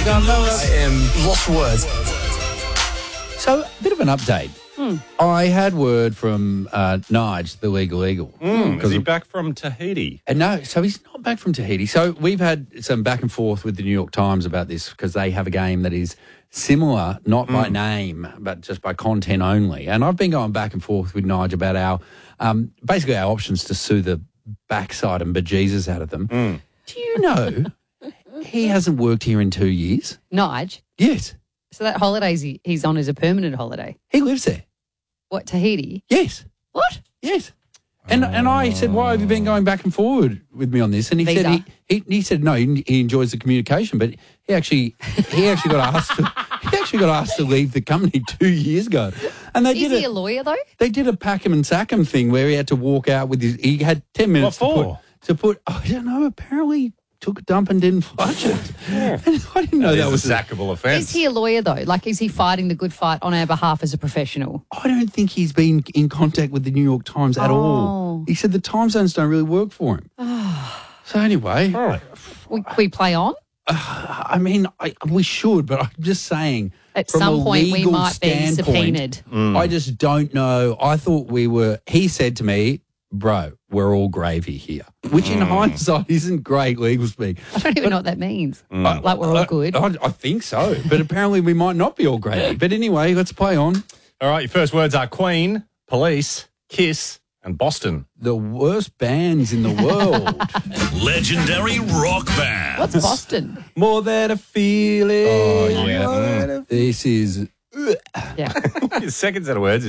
I am lost for words. So, a bit of an update. I had word from Nige, the legal eagle. Is he back from Tahiti? No, so he's not back from Tahiti. So we've had some back and forth with the New York Times about this because they have a game that is similar, not by name, but just by content only. And I've been going back and forth with Nige about our, basically our options to sue the backside and bejesus out of them. Do you know he hasn't worked here in 2 years? Nige? Yes. So that holidays he's on is a permanent holiday. He lives there. What, Tahiti? Yes. What? Yes. And I said, why have you been going back and forward with me on this? And he Visa. said he said no, he enjoys the communication, but he actually got asked to leave the company 2 years ago. And they Is he a lawyer though? They did a pack him and sack him thing where he had to walk out with he had 10 minutes What to put I don't know, apparently took a dump and didn't flush it. And I didn't know that was a sackable offence. Is he a lawyer though? Like, is he fighting the good fight on our behalf as a professional? I don't think he's been in contact with the New York Times at all. He said the time zones don't really work for him. So anyway, We play on? I mean, we should, but I'm just saying. At from some a point we legal might be standpoint, subpoenaed. I just don't know. I thought he said to me, bro, we're all gravy here, which in hindsight isn't great legal speak. I don't even know what that means. Like we're all good. I think so, but apparently we might not be all gravy. But anyway, let's play on. All right, your first words are Queen, Police, Kiss, and Boston. The worst bands in the world. Legendary rock band. What's Boston? More than a feeling. Oh, yeah. This is... Yeah. Your second set of words